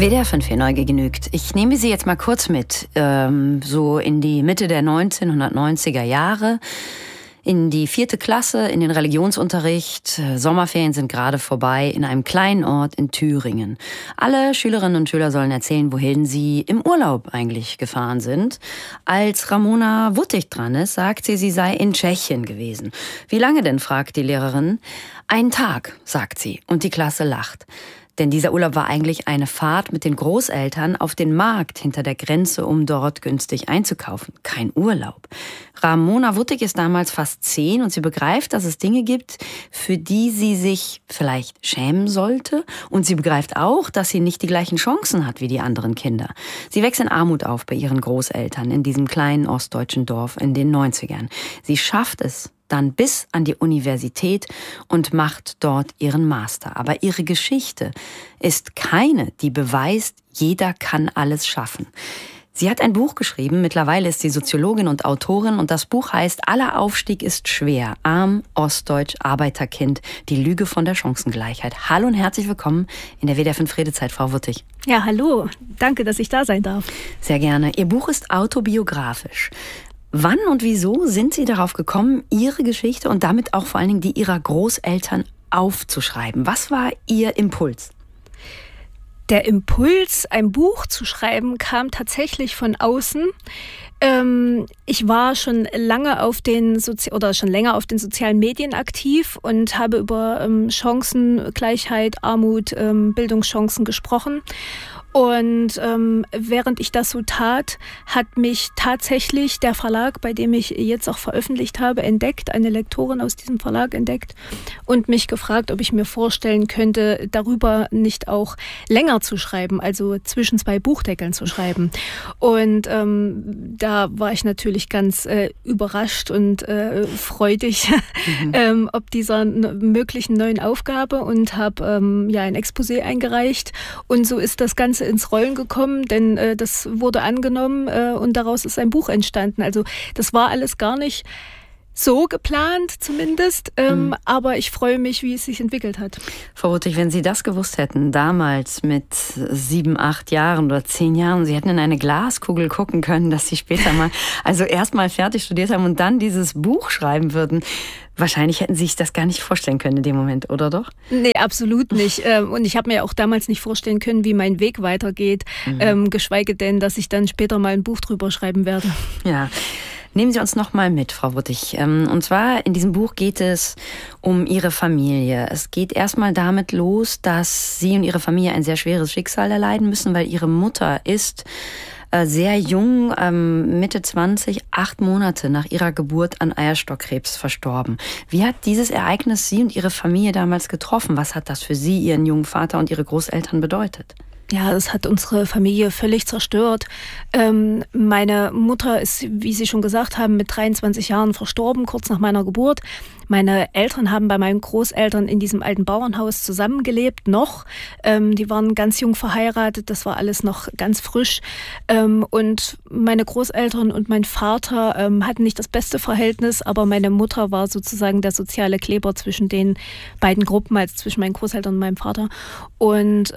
WDR 5 für Neugier genügt. Ich nehme Sie jetzt mal kurz mit, so in die Mitte der 1990er Jahre, in die 4. Klasse, in den Religionsunterricht. Sommerferien sind gerade vorbei in einem kleinen Ort in Thüringen. Alle Schülerinnen und Schüler sollen erzählen, wohin sie im Urlaub eigentlich gefahren sind. Als Ramona Wuttig dran ist, sagt sie, sie sei in Tschechien gewesen. Wie lange denn, fragt die Lehrerin. Einen Tag, sagt sie, und die Klasse lacht. Denn dieser Urlaub war eigentlich eine Fahrt mit den Großeltern auf den Markt hinter der Grenze, um dort günstig einzukaufen. Kein Urlaub. Ramona Wuttig ist damals fast 10 und sie begreift, dass es Dinge gibt, für die sie sich vielleicht schämen sollte. Und sie begreift auch, dass sie nicht die gleichen Chancen hat wie die anderen Kinder. Sie wächst in Armut auf bei ihren Großeltern in diesem kleinen ostdeutschen Dorf in den 90ern. Sie schafft es dann bis an die Universität und macht dort ihren Master. Aber ihre Geschichte ist keine, die beweist, jeder kann alles schaffen. Sie hat ein Buch geschrieben, mittlerweile ist sie Soziologin und Autorin und das Buch heißt Aller Aufstieg ist schwer, arm, ostdeutsch, Arbeiterkind, die Lüge von der Chancengleichheit. Hallo und herzlich willkommen in der WDR 5 Redezeit, Frau Wuttig. Ja, hallo, danke, dass ich da sein darf. Sehr gerne. Ihr Buch ist autobiografisch. Wann und wieso sind Sie darauf gekommen, Ihre Geschichte und damit auch vor allen Dingen die Ihrer Großeltern aufzuschreiben? Was war Ihr Impuls? Der Impuls, ein Buch zu schreiben, kam tatsächlich von außen. Ich war schon länger auf den sozialen Medien aktiv und habe über Chancengleichheit, Armut, Bildungschancen gesprochen. Und während ich das so tat, hat mich tatsächlich der Verlag, bei dem ich jetzt auch veröffentlicht habe, entdeckt, eine Lektorin aus diesem Verlag entdeckt und mich gefragt, ob ich mir vorstellen könnte, darüber nicht auch länger zu schreiben, also zwischen 2 Buchdeckeln zu schreiben. Und da war ich natürlich ganz überrascht und freudig ob dieser möglichen neuen Aufgabe und habe ein Exposé eingereicht. Und so ist das Ganze ins Rollen gekommen, denn das wurde angenommen und daraus ist ein Buch entstanden. Also das war alles gar nicht so geplant zumindest, aber ich freue mich, wie es sich entwickelt hat. Frau Wuttig, wenn Sie das gewusst hätten, damals mit 7, 8 Jahren oder 10 Jahren, Sie hätten in eine Glaskugel gucken können, dass Sie später mal, also erst mal fertig studiert haben und dann dieses Buch schreiben würden. Wahrscheinlich hätten Sie sich das gar nicht vorstellen können in dem Moment, oder doch? Nee, absolut nicht. Und ich habe mir auch damals nicht vorstellen können, wie mein Weg weitergeht, geschweige denn, dass ich dann später mal ein Buch drüber schreiben werde. Ja. Nehmen Sie uns noch mal mit, Frau Wuttig. Und zwar in diesem Buch geht es um Ihre Familie. Es geht erstmal damit los, dass Sie und Ihre Familie ein sehr schweres Schicksal erleiden müssen, weil Ihre Mutter ist sehr jung, Mitte 20, 8 Monate nach ihrer Geburt an Eierstockkrebs verstorben. Wie hat dieses Ereignis Sie und Ihre Familie damals getroffen? Was hat das für Sie, Ihren jungen Vater und Ihre Großeltern bedeutet? Ja, es hat unsere Familie völlig zerstört. Meine Mutter ist, wie Sie schon gesagt haben, mit 23 Jahren verstorben, kurz nach meiner Geburt. Meine Eltern haben bei meinen Großeltern in diesem alten Bauernhaus zusammengelebt, noch. Die waren ganz jung verheiratet, das war alles noch ganz frisch. Und meine Großeltern und mein Vater hatten nicht das beste Verhältnis, aber meine Mutter war sozusagen der soziale Kleber zwischen den beiden Gruppen, also zwischen meinen Großeltern und meinem Vater. Und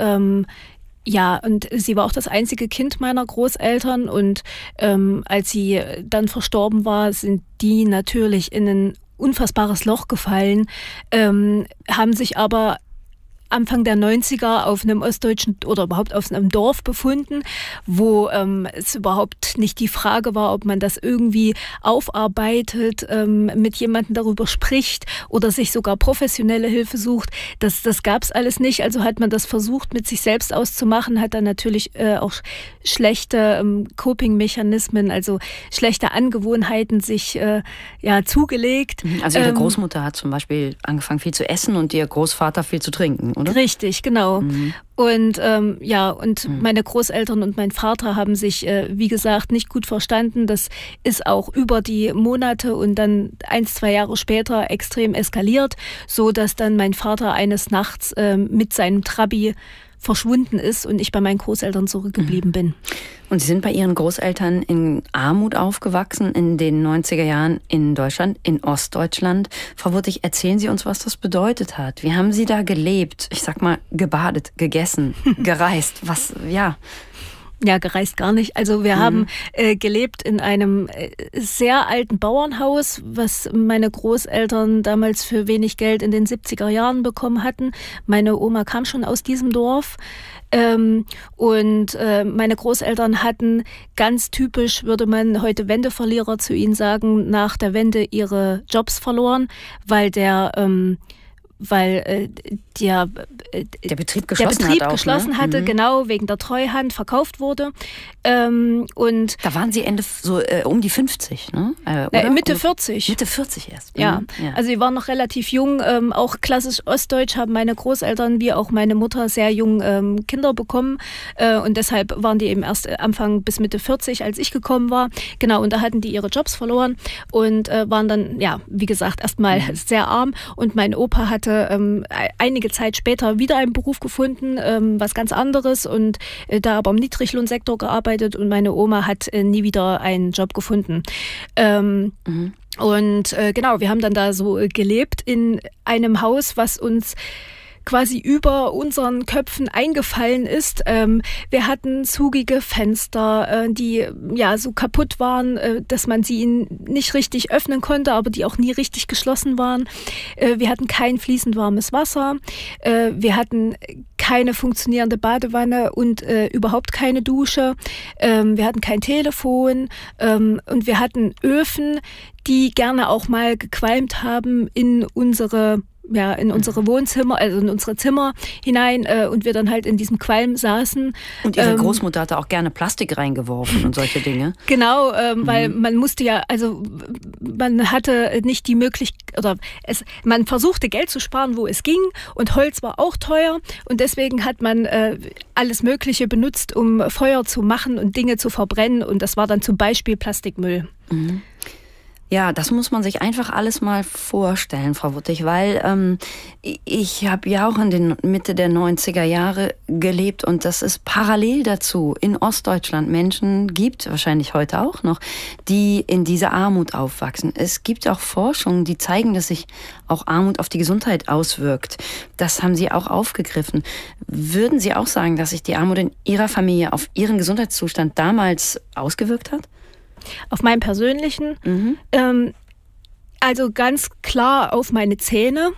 und sie war auch das einzige Kind meiner Großeltern und als sie dann verstorben war, sind die natürlich in ein unfassbares Loch gefallen, haben sich aber Anfang der 90er auf einem ostdeutschen oder überhaupt auf einem Dorf befunden, wo es überhaupt nicht die Frage war, ob man das irgendwie aufarbeitet, mit jemandem darüber spricht oder sich sogar professionelle Hilfe sucht. Das gab es alles nicht. Also hat man das versucht, mit sich selbst auszumachen, hat dann natürlich auch schlechte Coping-Mechanismen, also schlechte Angewohnheiten sich zugelegt. Also Ihre Großmutter hat zum Beispiel angefangen, viel zu essen und Ihr Großvater viel zu trinken, oder? Richtig, genau. Und meine Großeltern und mein Vater haben sich, wie gesagt, nicht gut verstanden. Das ist auch über die Monate und dann 1, 2 Jahre später extrem eskaliert, so dass dann mein Vater eines Nachts mit seinem Trabi verschwunden ist und ich bei meinen Großeltern zurückgeblieben bin. Und Sie sind bei Ihren Großeltern in Armut aufgewachsen in den 90er Jahren in Deutschland, in Ostdeutschland. Frau Wurtig, erzählen Sie uns, was das bedeutet hat. Wie haben Sie da gelebt? Ich sag mal, gebadet, gegessen, gereist. Was, ja... Ja, gereist gar nicht. Also wir haben gelebt in einem sehr alten Bauernhaus, was meine Großeltern damals für wenig Geld in den 70er Jahren bekommen hatten. Meine Oma kam schon aus diesem Dorf. Und meine Großeltern hatten ganz typisch, würde man heute Wendeverlierer zu ihnen sagen, nach der Wende ihre Jobs verloren, weil der Betrieb geschlossen hatte, genau, wegen der Treuhand verkauft wurde. Und da waren Sie Ende so um die 50, ne? Mitte 40. Mitte 40 erst. Ja, also sie waren noch relativ jung. Auch klassisch ostdeutsch haben meine Großeltern wie auch meine Mutter sehr jung Kinder bekommen. Und deshalb waren die eben erst Anfang bis Mitte 40, als ich gekommen war. Genau, und da hatten die ihre Jobs verloren und waren dann, ja, wie gesagt, erstmal sehr arm. Und mein Opa hatte einige Zeit später wieder einen Beruf gefunden, was ganz anderes und da aber im Niedriglohnsektor gearbeitet und meine Oma hat nie wieder einen Job gefunden. Und genau, wir haben dann da so gelebt in einem Haus, was uns quasi über unseren Köpfen eingefallen ist. Wir hatten zugige Fenster, die ja so kaputt waren, dass man sie nicht richtig öffnen konnte, aber die auch nie richtig geschlossen waren. Wir hatten kein fließend warmes Wasser. Wir hatten keine funktionierende Badewanne und überhaupt keine Dusche. Wir hatten kein Telefon und wir hatten Öfen, die gerne auch mal gequalmt haben in unsere Wohnzimmer, also in unsere Zimmer hinein und wir dann halt in diesem Qualm saßen. Und Ihre Großmutter hatte auch gerne Plastik reingeworfen und solche Dinge. Genau, weil man musste ja, also man hatte nicht die Möglichkeit, man versuchte Geld zu sparen, wo es ging und Holz war auch teuer und deswegen hat man alles Mögliche benutzt, um Feuer zu machen und Dinge zu verbrennen und das war dann zum Beispiel Plastikmüll. Mhm. Ja, das muss man sich einfach alles mal vorstellen, Frau Wurtig, weil ich habe ja auch in den Mitte der 90er Jahre gelebt und das ist parallel dazu in Ostdeutschland Menschen gibt, wahrscheinlich heute auch noch, die in dieser Armut aufwachsen. Es gibt auch Forschungen, die zeigen, dass sich auch Armut auf die Gesundheit auswirkt. Das haben Sie auch aufgegriffen. Würden Sie auch sagen, dass sich die Armut in Ihrer Familie auf Ihren Gesundheitszustand damals ausgewirkt hat? Auf meinen persönlichen, also ganz klar auf meine Zähne.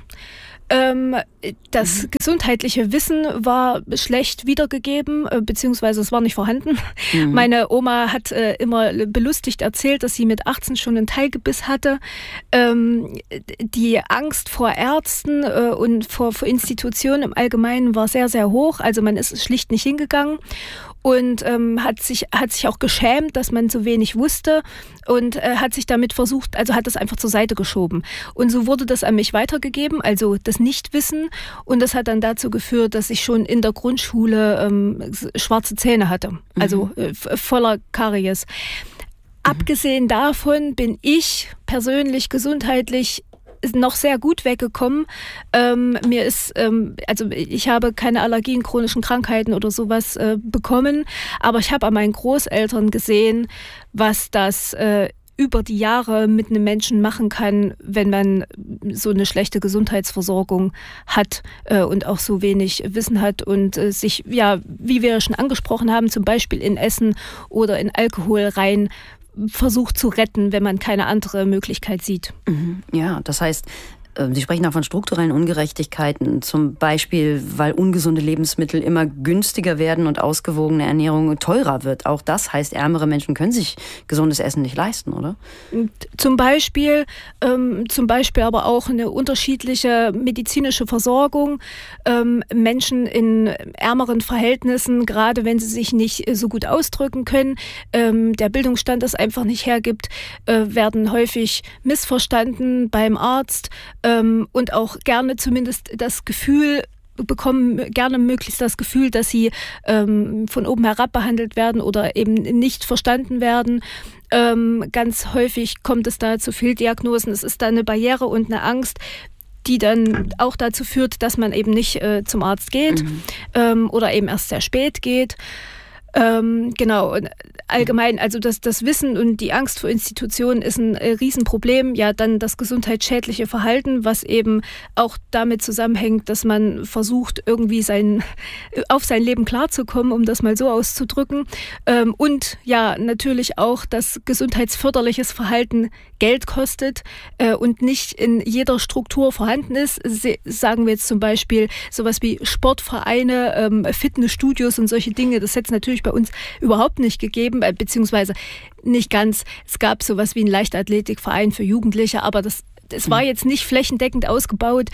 Das gesundheitliche Wissen war schlecht wiedergegeben, beziehungsweise es war nicht vorhanden. Meine Oma hat immer belustigt erzählt, dass sie mit 18 schon einen Teilgebiss hatte. Die Angst vor Ärzten und vor Institutionen im Allgemeinen war sehr, sehr hoch. Also man ist schlicht nicht hingegangen. Und hat sich auch geschämt, dass man so wenig wusste und hat sich damit versucht, also hat das einfach zur Seite geschoben. Und so wurde das an mich weitergegeben, also das Nichtwissen. Und das hat dann dazu geführt, dass ich schon in der Grundschule schwarze Zähne hatte, also voller Karies. Abgesehen davon bin ich persönlich gesundheitlich noch sehr gut weggekommen. Mir ist, also ich habe keine Allergien, chronischen Krankheiten oder sowas bekommen, aber ich habe an meinen Großeltern gesehen, was das über die Jahre mit einem Menschen machen kann, wenn man so eine schlechte Gesundheitsversorgung hat und auch so wenig Wissen hat und sich, ja, wie wir schon angesprochen haben, zum Beispiel in Essen oder in Alkohol rein versucht zu retten, wenn man keine andere Möglichkeit sieht. Ja, das heißt, Sie sprechen auch von strukturellen Ungerechtigkeiten, zum Beispiel, weil ungesunde Lebensmittel immer günstiger werden und ausgewogene Ernährung teurer wird. Auch das heißt, ärmere Menschen können sich gesundes Essen nicht leisten, oder? Zum Beispiel aber auch eine unterschiedliche medizinische Versorgung. Menschen in ärmeren Verhältnissen, gerade wenn sie sich nicht so gut ausdrücken können, der Bildungsstand es einfach nicht hergibt, werden häufig missverstanden beim Arzt. Und auch gerne zumindest das Gefühl bekommen, gerne möglichst das Gefühl, dass sie von oben herab behandelt werden oder eben nicht verstanden werden. Ganz häufig kommt es da zu Fehldiagnosen. Es ist da eine Barriere und eine Angst, die dann auch dazu führt, dass man eben nicht zum Arzt geht oder eben erst sehr spät geht. Genau, und allgemein, also das Wissen und die Angst vor Institutionen ist ein Riesenproblem. Ja, dann das gesundheitsschädliche Verhalten, was eben auch damit zusammenhängt, dass man versucht, irgendwie auf sein Leben klarzukommen, um das mal so auszudrücken. Und ja, natürlich auch, dass gesundheitsförderliches Verhalten Geld kostet und nicht in jeder Struktur vorhanden ist. Sagen wir jetzt zum Beispiel sowas wie Sportvereine, Fitnessstudios und solche Dinge, das hätte es natürlich bei uns überhaupt nicht gegeben, beziehungsweise nicht ganz. Es gab sowas wie einen Leichtathletikverein für Jugendliche, aber das war jetzt nicht flächendeckend ausgebaut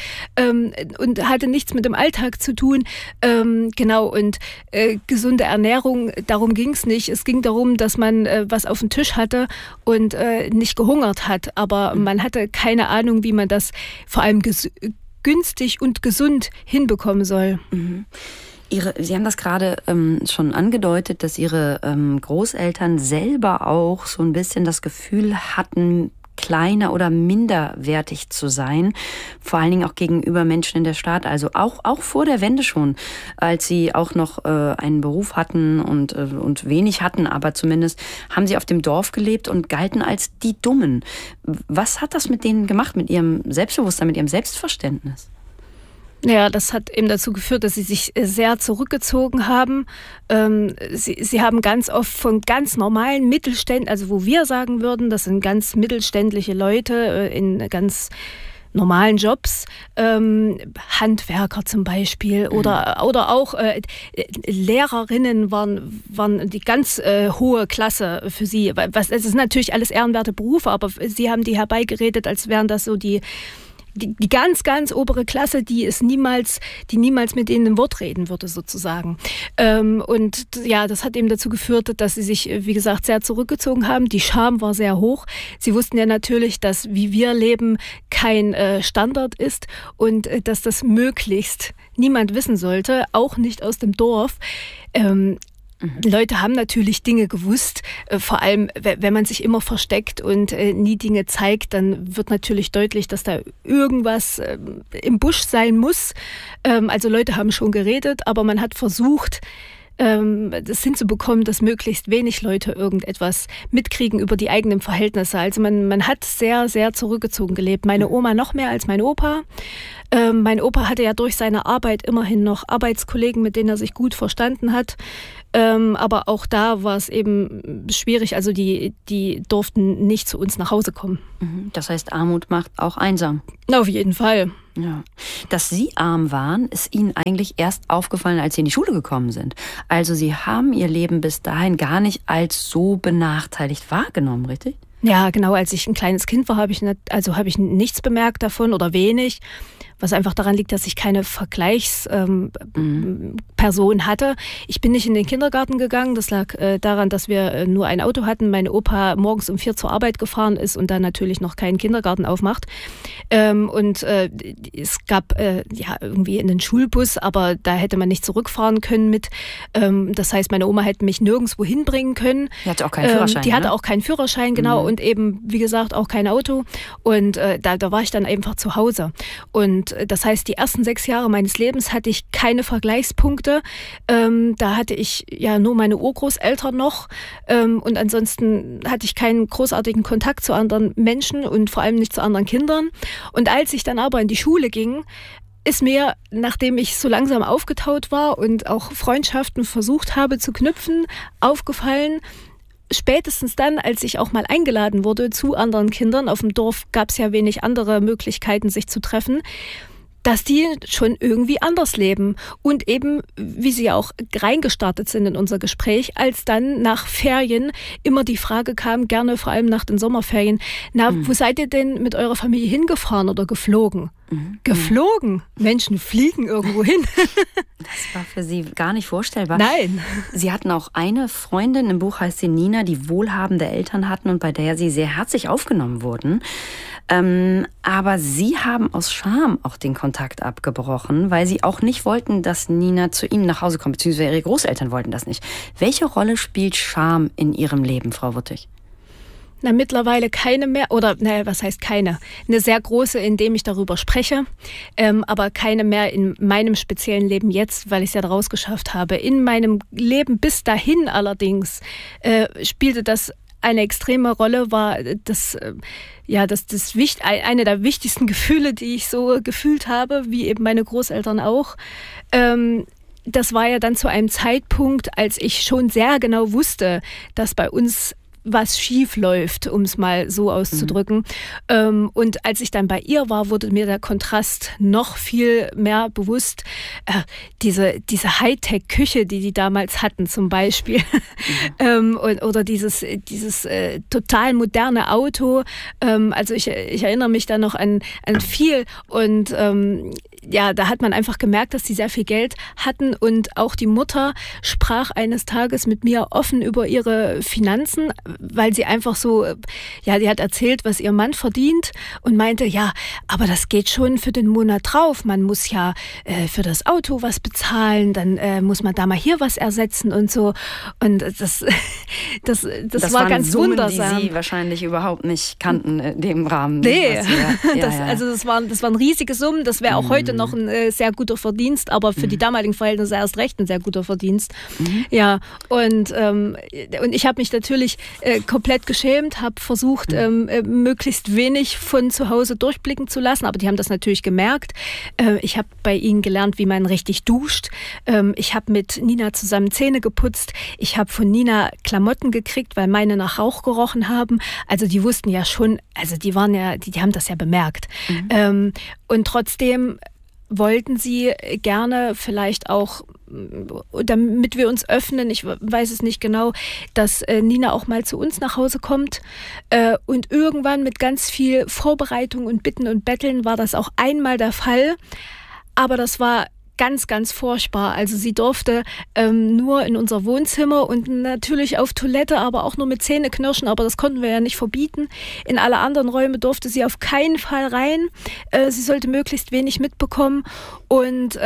und hatte nichts mit dem Alltag zu tun. Genau, und gesunde Ernährung, darum ging es nicht. Es ging darum, dass man was auf dem Tisch hatte und nicht gehungert hat. Aber man hatte keine Ahnung, wie man das vor allem günstig und gesund hinbekommen soll. Mhm. Sie haben das gerade schon angedeutet, dass Ihre Großeltern selber auch so ein bisschen das Gefühl hatten, kleiner oder minderwertig zu sein, vor allen Dingen auch gegenüber Menschen in der Stadt, also auch vor der Wende schon, als sie auch noch einen Beruf hatten und wenig hatten, aber zumindest haben sie auf dem Dorf gelebt und galten als die Dummen. Was hat das mit denen gemacht, mit ihrem Selbstbewusstsein, mit ihrem Selbstverständnis? Ja, das hat eben dazu geführt, dass sie sich sehr zurückgezogen haben. Sie haben ganz oft von ganz normalen Mittelständlern, also wo wir sagen würden, das sind ganz mittelständliche Leute in ganz normalen Jobs, Handwerker zum Beispiel oder auch Lehrerinnen waren die ganz hohe Klasse für sie. Es ist natürlich alles ehrenwerte Berufe, aber sie haben die herbeigeredet, als wären das so die ganz, ganz obere Klasse, die niemals mit denen ein Wort reden würde, sozusagen. Und ja, das hat eben dazu geführt, dass sie sich, wie gesagt, sehr zurückgezogen haben. Die Scham war sehr hoch. Sie wussten ja natürlich, dass, wie wir leben, kein Standard ist und dass das möglichst niemand wissen sollte, auch nicht aus dem Dorf. Leute haben natürlich Dinge gewusst, vor allem wenn man sich immer versteckt und nie Dinge zeigt, dann wird natürlich deutlich, dass da irgendwas im Busch sein muss. Also Leute haben schon geredet, aber man hat versucht, das hinzubekommen, dass möglichst wenig Leute irgendetwas mitkriegen über die eigenen Verhältnisse. Also man hat sehr, sehr zurückgezogen gelebt. Meine Oma noch mehr als mein Opa. Mein Opa hatte ja durch seine Arbeit immerhin noch Arbeitskollegen, mit denen er sich gut verstanden hat. Aber auch da war es eben schwierig. Also die durften nicht zu uns nach Hause kommen. Das heißt, Armut macht auch einsam. Auf jeden Fall. Ja. Dass Sie arm waren, ist Ihnen eigentlich erst aufgefallen, als Sie in die Schule gekommen sind. Also Sie haben Ihr Leben bis dahin gar nicht als so benachteiligt wahrgenommen, richtig? Ja, genau. Als ich ein kleines Kind war, habe ich nichts bemerkt davon oder wenig. Was einfach daran liegt, dass ich keine Vergleichsperson hatte. Ich bin nicht in den Kindergarten gegangen. Das lag daran, dass wir nur ein Auto hatten. Mein Opa morgens um 4 zur Arbeit gefahren ist und dann natürlich noch keinen Kindergarten aufmacht. Es gab irgendwie einen Schulbus, aber da hätte man nicht zurückfahren können mit. Das heißt, meine Oma hätte mich nirgendwo hinbringen können. Die hatte auch keinen Führerschein. Die hatte auch keinen Führerschein, genau. Und eben, wie gesagt, auch kein Auto. Und da war ich dann einfach zu Hause. Und das heißt, die ersten 6 Jahre meines Lebens hatte ich keine Vergleichspunkte. Da hatte ich ja nur meine Urgroßeltern noch. Und ansonsten hatte ich keinen großartigen Kontakt zu anderen Menschen und vor allem nicht zu anderen Kindern. Und als ich dann aber in die Schule ging, ist mir, nachdem ich so langsam aufgetaut war und auch Freundschaften versucht habe zu knüpfen, aufgefallen, spätestens dann, als ich auch mal eingeladen wurde zu anderen Kindern, auf dem Dorf gab es ja wenig andere Möglichkeiten, sich zu treffen, dass die schon irgendwie anders leben und eben, wie sie auch reingestartet sind in unser Gespräch, als dann nach Ferien immer die Frage kam, gerne vor allem nach den Sommerferien, wo seid ihr denn mit eurer Familie hingefahren oder geflogen? Geflogen? Menschen fliegen irgendwo hin. Das war für Sie gar nicht vorstellbar. Nein. Sie hatten auch eine Freundin, im Buch heißt sie Nina, die wohlhabende Eltern hatten und bei der Sie sehr herzlich aufgenommen wurden. Aber Sie haben aus Scham auch den Kontakt abgebrochen, weil Sie auch nicht wollten, dass Nina zu Ihnen nach Hause kommt, beziehungsweise Ihre Großeltern wollten das nicht. Welche Rolle spielt Scham in Ihrem Leben, Frau Wuttig? Mittlerweile keine mehr, oder was heißt keine? Eine sehr große, indem ich darüber spreche, aber keine mehr in meinem speziellen Leben jetzt, weil ich es ja daraus geschafft habe. In meinem Leben bis dahin allerdings spielte das eine extreme Rolle, war das eine der wichtigsten Gefühle, die ich so gefühlt habe, wie eben meine Großeltern auch. Das war ja dann zu einem Zeitpunkt, als ich schon sehr genau wusste, dass bei uns was schief läuft, um es mal so auszudrücken. Und als ich dann bei ihr war, wurde mir der Kontrast noch viel mehr bewusst. Diese Hightech-Küche, die damals hatten zum Beispiel. Oder dieses total moderne Auto. Also ich erinnere mich da noch an viel. Und da hat man einfach gemerkt, dass die sehr viel Geld hatten. Und auch die Mutter sprach eines Tages mit mir offen über ihre Finanzen, weil sie einfach so, die hat erzählt, was ihr Mann verdient und meinte, ja, aber das geht schon für den Monat drauf. Man muss ja für das Auto was bezahlen, dann muss man da mal hier was ersetzen und so. Und das war ganz Summen, wundersam. Die Sie wahrscheinlich überhaupt nicht kannten in dem Rahmen. Nee, das waren riesige Summen. Das wäre auch heute noch ein sehr guter Verdienst, aber für die damaligen Verhältnisse erst recht ein sehr guter Verdienst. Ja, und ich habe mich natürlich komplett geschämt, habe versucht, möglichst wenig von zu Hause durchblicken zu lassen, aber die haben das natürlich gemerkt. Ich habe bei ihnen gelernt, wie man richtig duscht. Ich habe mit Nina zusammen Zähne geputzt. Ich habe von Nina Klamotten gekriegt, weil meine nach Rauch gerochen haben. Also die wussten ja schon, also die haben das ja bemerkt. Und trotzdem wollten sie gerne vielleicht auch, damit wir uns öffnen, ich weiß es nicht genau, dass Nina auch mal zu uns nach Hause kommt. Und irgendwann mit ganz viel Vorbereitung und Bitten und Betteln war das auch einmal der Fall. Aber das war ganz, ganz furchtbar. Also sie durfte nur in unser Wohnzimmer und natürlich auf Toilette, aber auch nur mit Zähneknirschen, aber das konnten wir ja nicht verbieten. In alle anderen Räume durfte sie auf keinen Fall rein. Sie sollte möglichst wenig mitbekommen. Und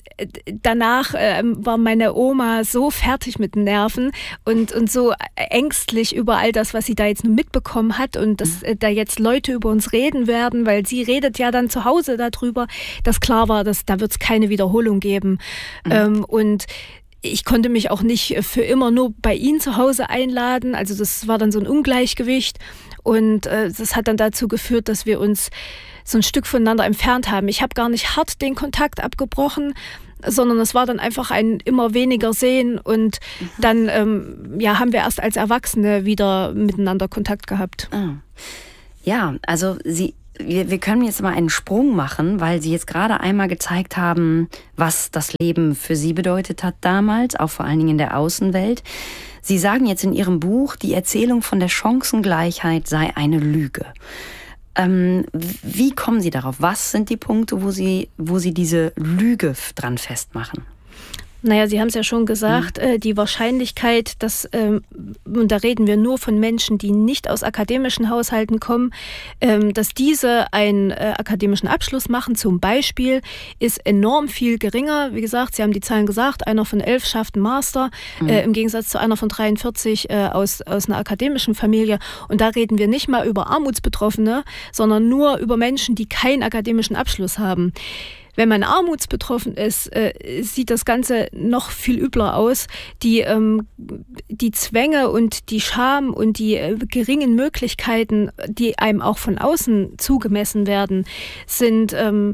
danach war meine Oma so fertig mit den Nerven und so ängstlich über all das, was sie da jetzt nur mitbekommen hat und dass da jetzt Leute über uns reden werden, weil sie redet ja dann zu Hause darüber, dass klar war, dass da wird es keine Wiederholung geben. Und ich konnte mich auch nicht für immer nur bei ihnen zu Hause einladen. Also das war dann so ein Ungleichgewicht. Und das hat dann dazu geführt, dass wir uns so ein Stück voneinander entfernt haben. Ich habe gar nicht hart den Kontakt abgebrochen, sondern es war dann einfach ein immer weniger Sehen. Und dann haben wir erst als Erwachsene wieder miteinander Kontakt gehabt. Ja, also wir können jetzt mal einen Sprung machen, weil Sie jetzt gerade einmal gezeigt haben, was das Leben für Sie bedeutet hat damals, auch vor allen Dingen in der Außenwelt. Sie sagen jetzt in Ihrem Buch, die Erzählung von der Chancengleichheit sei eine Lüge. Wie kommen Sie darauf? Was sind die Punkte, wo Sie diese Lüge dran festmachen? Naja, Sie haben es ja schon gesagt, die Wahrscheinlichkeit, dass, und da reden wir nur von Menschen, die nicht aus akademischen Haushalten kommen, dass diese einen akademischen Abschluss machen, zum Beispiel, ist enorm viel geringer. Wie gesagt, Sie haben die Zahlen gesagt, einer von 11 schafft einen Master, im Gegensatz zu einer von 43 aus einer akademischen Familie. Und da reden wir nicht mal über Armutsbetroffene, sondern nur über Menschen, die keinen akademischen Abschluss haben. Wenn man armutsbetroffen ist, sieht das Ganze noch viel übler aus. Die Zwänge und die Scham und die geringen Möglichkeiten, die einem auch von außen zugemessen werden, sind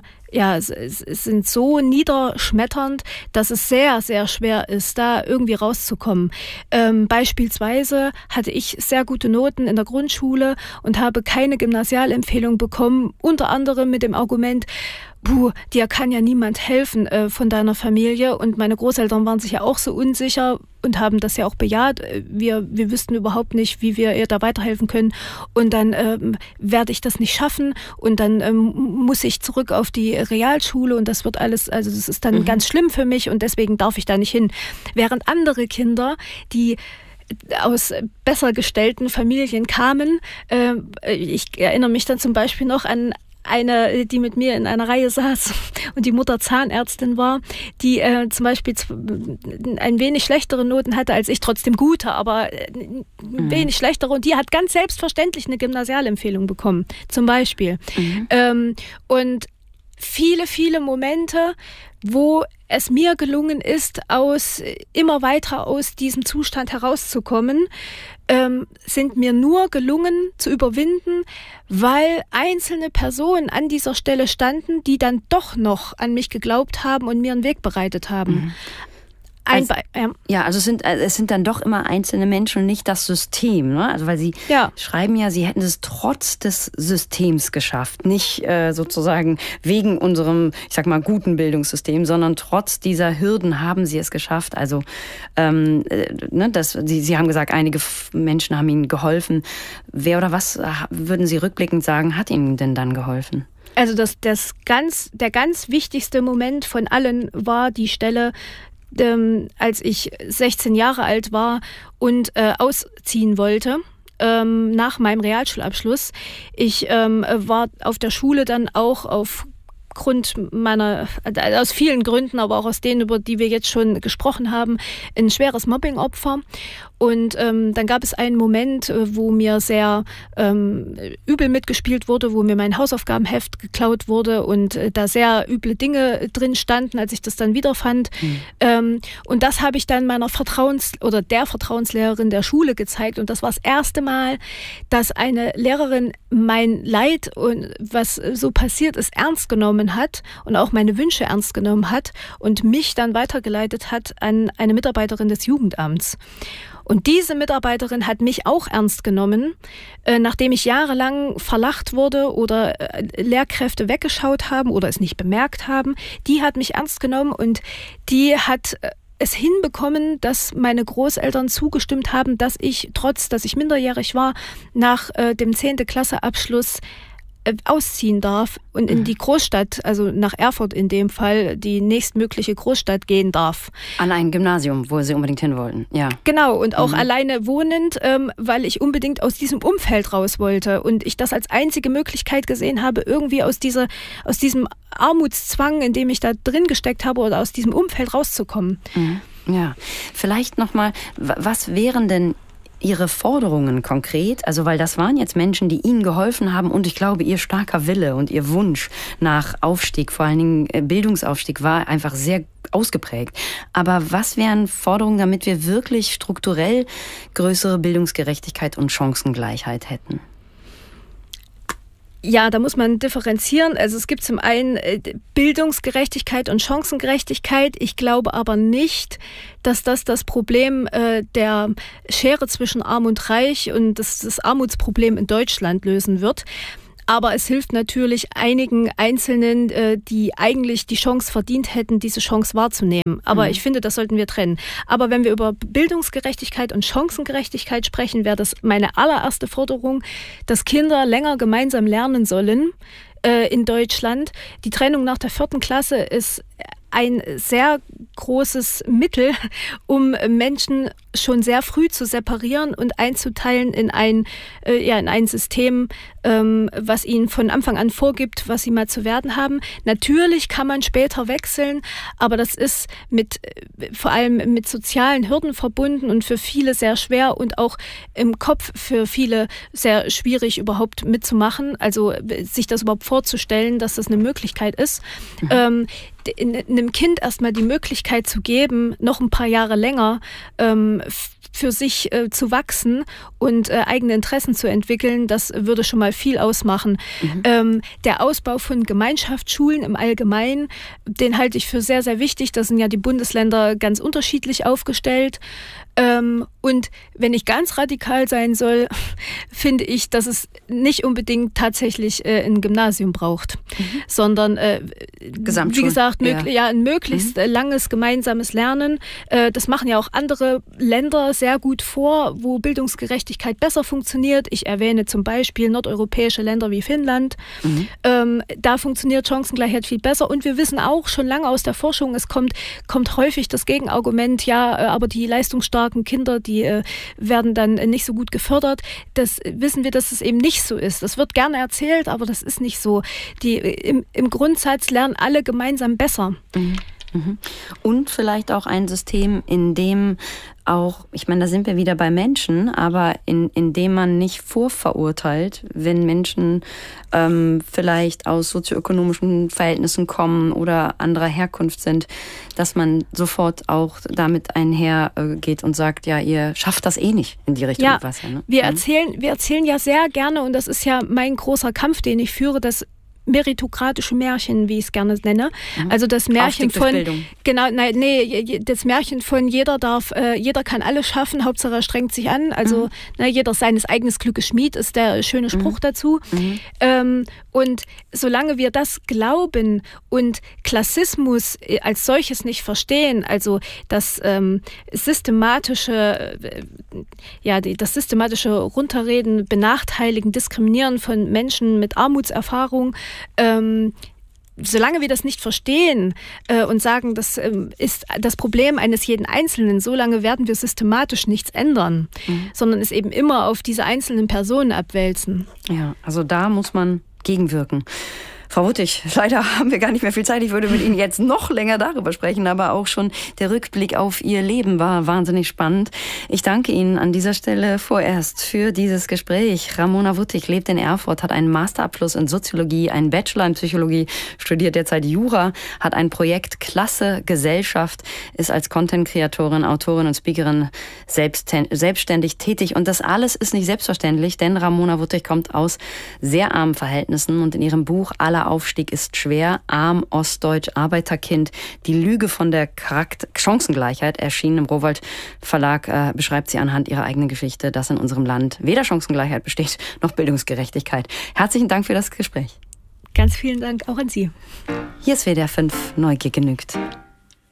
so niederschmetternd, dass es sehr, sehr schwer ist, da irgendwie rauszukommen. Beispielsweise hatte ich sehr gute Noten in der Grundschule und habe keine Gymnasialempfehlung bekommen, unter anderem mit dem Argument, dir kann ja niemand helfen von deiner Familie. Und meine Großeltern waren sich ja auch so unsicher und haben das ja auch bejaht. Wir wüssten überhaupt nicht, wie wir ihr da weiterhelfen können. Und dann werde ich das nicht schaffen. Und dann muss ich zurück auf die Realschule und das wird alles, also das ist dann ganz schlimm für mich und deswegen darf ich da nicht hin. Während andere Kinder, die aus besser gestellten Familien kamen, ich erinnere mich dann zum Beispiel noch an eine, die mit mir in einer Reihe saß und die Mutter Zahnärztin war, die zum Beispiel ein wenig schlechtere Noten hatte als ich, trotzdem gute, aber wenig schlechtere, und die hat ganz selbstverständlich eine Gymnasialempfehlung bekommen, zum Beispiel. Und viele, viele Momente, wo es mir gelungen ist, immer weiter aus diesem Zustand herauszukommen, sind mir nur gelungen zu überwinden, weil einzelne Personen an dieser Stelle standen, die dann doch noch an mich geglaubt haben und mir einen Weg bereitet haben. Also es sind dann doch immer einzelne Menschen und nicht das System, ne? Also weil Sie schreiben ja, Sie hätten es trotz des Systems geschafft, nicht sozusagen wegen unserem, ich sag mal, guten Bildungssystem, sondern trotz dieser Hürden haben Sie es geschafft. Also Sie haben gesagt, einige Menschen haben Ihnen geholfen. Wer oder was würden Sie rückblickend sagen, hat Ihnen denn dann geholfen? Also der ganz wichtigste Moment von allen war die Stelle, als ich 16 Jahre alt war und ausziehen wollte, nach meinem Realschulabschluss. Ich war auf der Schule dann auch aus vielen Gründen, aber auch aus denen, über die wir jetzt schon gesprochen haben, ein schweres Mobbingopfer. Und dann gab es einen Moment, wo mir sehr übel mitgespielt wurde, wo mir mein Hausaufgabenheft geklaut wurde und da sehr üble Dinge drin standen, als ich das dann wiederfand. Und das habe ich dann der Vertrauenslehrerin der Schule gezeigt. Und das war das erste Mal, dass eine Lehrerin mein Leid und was so passiert ist, ernst genommen hat und auch meine Wünsche ernst genommen hat und mich dann weitergeleitet hat an eine Mitarbeiterin des Jugendamts. Und diese Mitarbeiterin hat mich auch ernst genommen, nachdem ich jahrelang verlacht wurde oder Lehrkräfte weggeschaut haben oder es nicht bemerkt haben. Die hat mich ernst genommen und die hat es hinbekommen, dass meine Großeltern zugestimmt haben, dass ich, trotz dass ich minderjährig war, nach dem 10. Klasseabschluss ausziehen darf und in die Großstadt, also nach Erfurt in dem Fall, die nächstmögliche Großstadt gehen darf. An ein Gymnasium, wo Sie unbedingt hin wollten, ja. Genau, und auch alleine wohnend, weil ich unbedingt aus diesem Umfeld raus wollte und ich das als einzige Möglichkeit gesehen habe, irgendwie aus diesem Armutszwang, in dem ich da drin gesteckt habe, oder aus diesem Umfeld rauszukommen. Ja, vielleicht nochmal, was wären denn Ihre Forderungen konkret? Also, weil das waren jetzt Menschen, die Ihnen geholfen haben und ich glaube, Ihr starker Wille und Ihr Wunsch nach Aufstieg, vor allen Dingen Bildungsaufstieg, war einfach sehr ausgeprägt. Aber was wären Forderungen, damit wir wirklich strukturell größere Bildungsgerechtigkeit und Chancengleichheit hätten? Ja, da muss man differenzieren. Also es gibt zum einen Bildungsgerechtigkeit und Chancengerechtigkeit. Ich glaube aber nicht, dass das Problem der Schere zwischen Arm und Reich und das Armutsproblem in Deutschland lösen wird. Aber es hilft natürlich einigen Einzelnen, die eigentlich die Chance verdient hätten, diese Chance wahrzunehmen. Aber ich finde, das sollten wir trennen. Aber wenn wir über Bildungsgerechtigkeit und Chancengerechtigkeit sprechen, wäre das meine allererste Forderung, dass Kinder länger gemeinsam lernen sollen in Deutschland. Die Trennung nach der 4. Klasse ist ein sehr großes Mittel, um Menschen schon sehr früh zu separieren und einzuteilen in ein System, was ihnen von Anfang an vorgibt, was sie mal zu werden haben. Natürlich kann man später wechseln, aber das ist vor allem mit sozialen Hürden verbunden und für viele sehr schwer und auch im Kopf für viele sehr schwierig überhaupt mitzumachen, also sich das überhaupt vorzustellen, dass das eine Möglichkeit ist. Einem Kind erstmal die Möglichkeit zu geben, noch ein paar Jahre länger für sich zu wachsen und eigene Interessen zu entwickeln, das würde schon mal viel ausmachen. Der Ausbau von Gemeinschaftsschulen im Allgemeinen, den halte ich für sehr, sehr wichtig. Da sind ja die Bundesländer ganz unterschiedlich aufgestellt. Und wenn ich ganz radikal sein soll, finde ich, dass es nicht unbedingt tatsächlich ein Gymnasium braucht, sondern wie gesagt, ein möglichst langes gemeinsames Lernen. Das machen ja auch andere Länder sehr gut vor, wo Bildungsgerechtigkeit besser funktioniert. Ich erwähne zum Beispiel nordeuropäische Länder wie Finnland. Da funktioniert Chancengleichheit viel besser. Und wir wissen auch schon lange aus der Forschung, es kommt häufig das Gegenargument, ja, aber die leistungsstarken starken Kinder, die werden dann nicht so gut gefördert. Das wissen wir, dass es eben nicht so ist. Das wird gerne erzählt, aber das ist nicht so. Im Grundsatz lernen alle gemeinsam besser. Und vielleicht auch ein System, in dem auch, ich meine, da sind wir wieder bei Menschen, aber in dem man nicht vorverurteilt, wenn Menschen vielleicht aus sozioökonomischen Verhältnissen kommen oder anderer Herkunft sind, dass man sofort auch damit einhergeht und sagt, ja, ihr schafft das eh nicht in die Richtung. Ja, Wasser, ne? wir erzählen ja sehr gerne, und das ist ja mein großer Kampf, den ich führe, das meritokratische Märchen, wie ich es gerne nenne. Also das Märchen von das Märchen von jeder kann alles schaffen, Hauptsache er strengt sich an. Also jeder seines eigenes Glückes Schmied ist der schöne Spruch dazu. Und solange wir das glauben und Klassismus als solches nicht verstehen, also das systematische Runterreden, Benachteiligen, Diskriminieren von Menschen mit Armutserfahrung, solange wir das nicht verstehen und sagen, das ist das Problem eines jeden Einzelnen, solange werden wir systematisch nichts ändern, sondern es eben immer auf diese einzelnen Personen abwälzen. Ja, also da muss man gegenwirken. Frau Wuttig, leider haben wir gar nicht mehr viel Zeit. Ich würde mit Ihnen jetzt noch länger darüber sprechen, aber auch schon der Rückblick auf Ihr Leben war wahnsinnig spannend. Ich danke Ihnen an dieser Stelle vorerst für dieses Gespräch. Ramona Wuttig lebt in Erfurt, hat einen Masterabschluss in Soziologie, einen Bachelor in Psychologie, studiert derzeit Jura, hat ein Projekt Klasse Gesellschaft, ist als Content-Kreatorin, Autorin und Speakerin selbstständig tätig. Und das alles ist nicht selbstverständlich, denn Ramona Wuttig kommt aus sehr armen Verhältnissen und in ihrem Buch Aller Aufstieg ist schwer, arm, ostdeutsch, Arbeiterkind, die Lüge von der Chancengleichheit, erschienen im Rowohlt Verlag, beschreibt sie anhand ihrer eigenen Geschichte, dass in unserem Land weder Chancengleichheit besteht, noch Bildungsgerechtigkeit. Herzlichen Dank für das Gespräch. Ganz vielen Dank auch an Sie. Hier ist WDR 5 Neugier genügt.